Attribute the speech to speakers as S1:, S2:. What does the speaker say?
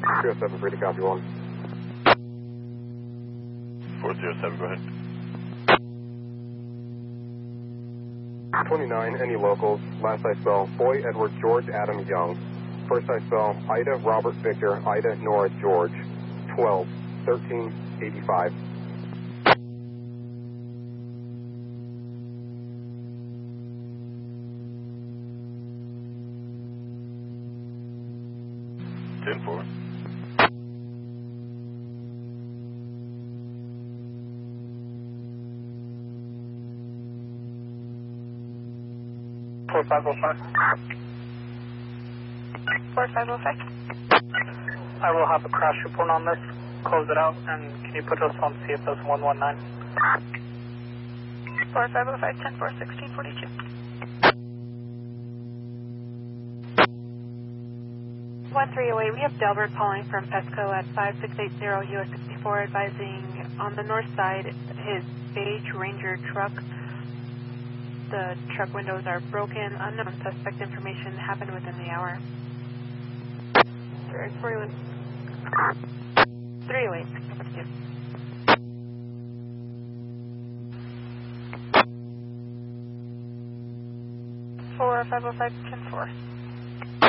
S1: 307, free to copy 1.
S2: 407, go ahead.
S1: 29, any locals. Last I spell, Boy Edward George Adam Young. First I spell, Ida Robert Victor Ida Nora George. 12, 13, 85.
S2: 10-4.
S3: 4505.
S4: 4505.
S3: I will have a crash report on this. Close it out, and can you put us on CFS 119?
S4: 4505, 10-4, 1642. We have Delbert calling from Pesco at 5680 US 64, advising on the north side his beige Ranger truck. The truck windows are broken. Unknown suspect information happened within the hour. 308. 4505, 10-4.